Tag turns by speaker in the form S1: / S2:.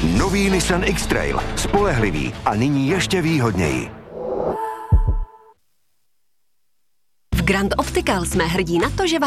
S1: Nový Nissan X-Trail. Spolehlivý a nyní ještě výhodněji.
S2: V Grand Optical jsme hrdí na to, že